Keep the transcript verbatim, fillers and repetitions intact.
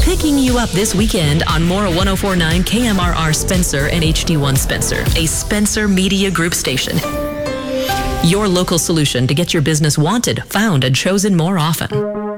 picking you up this weekend on Mora one oh four point nine K M R R Spencer and H D one Spencer, a Spencer Media Group station. Your local solution to get your business wanted, found, and chosen more often.